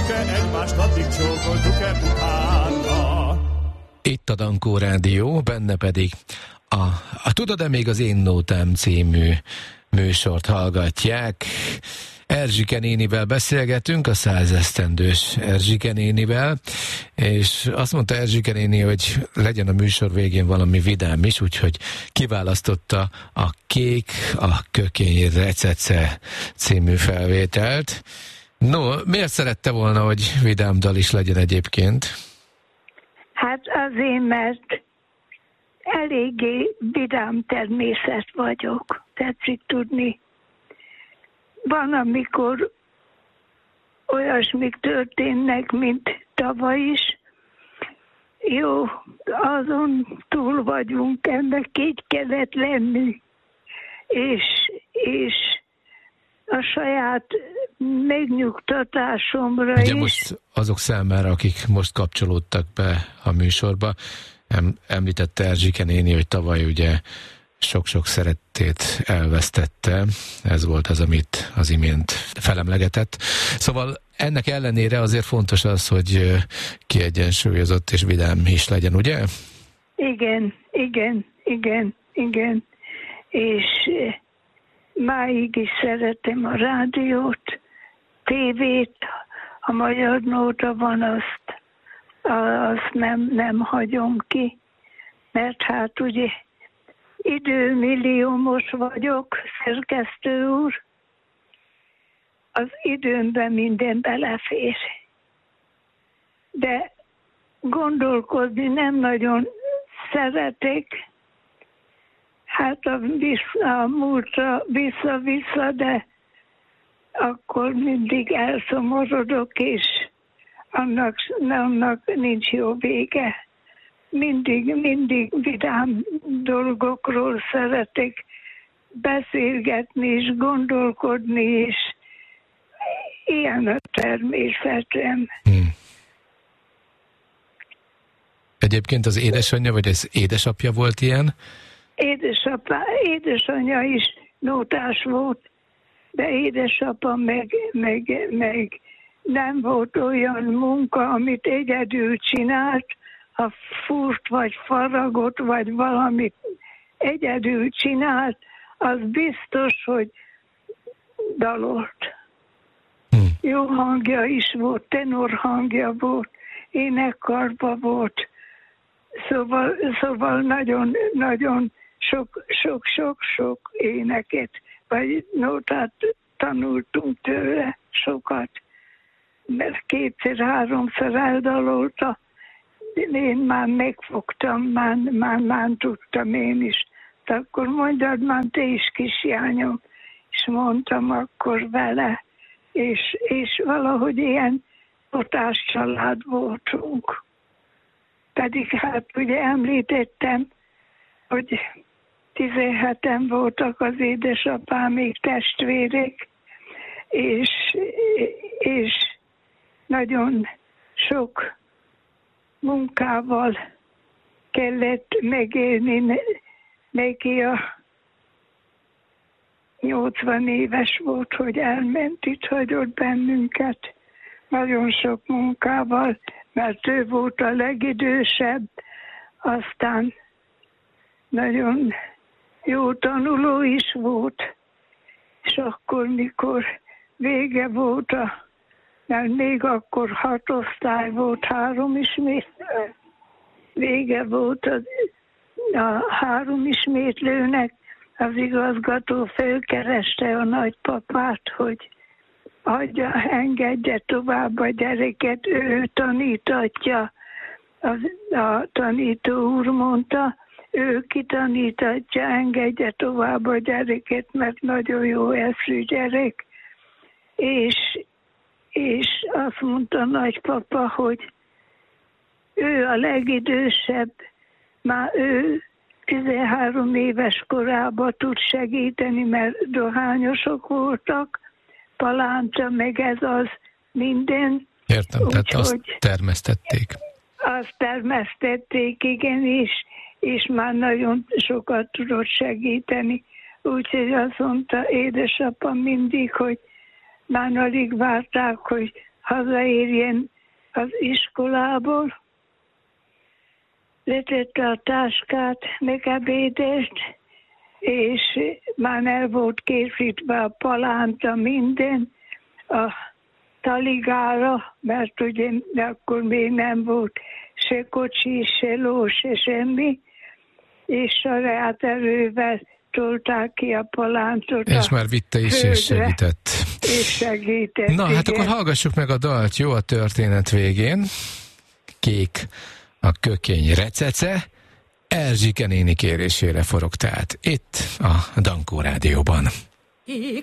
egymást addig csókoltuk-e utána. Itt a Dankó Rádió, benne pedig a Tudod-e még az Én Nótám című műsort hallgatják. Erzsike nénivel beszélgetünk, a 100 esztendős Erzsike nénivel, és azt mondta Erzsike néni, hogy legyen a műsor végén valami vidám is, úgyhogy kiválasztotta a Kék a kökény recece című felvételt. No, miért szerette volna, hogy vidám dal is legyen egyébként? Hát azért, mert eléggé vidám természet vagyok, tetszik tudni. Van, amikor olyasmik történnek, mint tavaly is. Jó, azon túl vagyunk, ennek így kellett lenni. És a saját megnyugtatásomra ugye is. Most azok számára, akik most kapcsolódtak be a műsorba, említette Erzsike néni, hogy tavaly ugye sok-sok szerettét elvesztette. Ez volt az, amit az imént felemlegetett. Szóval ennek ellenére azért fontos az, hogy kiegyensúlyozott és vidám is legyen, ugye? Igen. És máig is szeretem a rádiót, tévét, a Magyar Nóta van, azt nem hagyom ki, mert hát ugye időmilliómos vagyok, szerkesztő úr, az időmben minden belefér. De gondolkodni nem nagyon szeretek, hát a múltra vissza, de akkor mindig elszomorodok, és annak nincs jó vége. Mindig vidám dolgokról szeretek beszélgetni és gondolkodni, és ilyen a természetem. Egyébként az édesanyja, vagy az édesapja volt ilyen? Édesanyja is nótás volt, de édesapa meg nem volt olyan munka, amit egyedül csinált, ha fúrt, vagy faragott, vagy valamit egyedül csinált, az biztos, hogy dalolt. Jó hangja is volt, tenor hangja volt, énekkarba volt, szóval nagyon sok éneket, vagy nótát tanultunk tőle sokat, mert 2-3-szor eldalolta. Én már megfogtam, már tudtam én is. De akkor mondjad már te is, kisjányom, és mondtam akkor vele, és valahogy ilyen notás család voltunk. Pedig hát ugye említettem, hogy 17-en voltak az édesapámék testvérek, és nagyon sok munkával kellett megélni neki. A 80 éves volt, hogy elment, itt hagyott bennünket. Nagyon sok munkával, mert ő volt a legidősebb, aztán nagyon jó tanuló is volt, és akkor, mikor vége volt mert még akkor 6 osztály volt, 3 ismétlő. Vége volt a 3 ismétlőnek, az igazgató felkereste a nagypapát, hogy engedje tovább a gyereket, ő tanítatja. A tanító úr mondta, ő kitanítatja, engedje tovább a gyereket, mert nagyon jó eszű gyerek. És azt mondta nagypapa, hogy ő a legidősebb, már ő 13 éves korában tud segíteni, mert dohányosok voltak, palánta, meg ez az minden. Értem, tehát azt termesztették. Azt termesztették, igen, és már nagyon sokat tudott segíteni. Úgyhogy azt mondta édesapa mindig, hogy már alig várták, hogy hazaérjen az iskolából. Letette a táskát, meg ebédest, és már el volt készítve a palánta, minden a taligára, mert ugye akkor még nem volt se kocsi, se ló, se semmi, és saját erővel tolták ki a palántot. És már vitte is, és segített. És segített. Na, hát igen. akkor hallgassuk meg a dalt, jó, a történet végén. Kék a kökény recece, Erzsike néni kérésére forog tehát itt a Dankó Rádióban.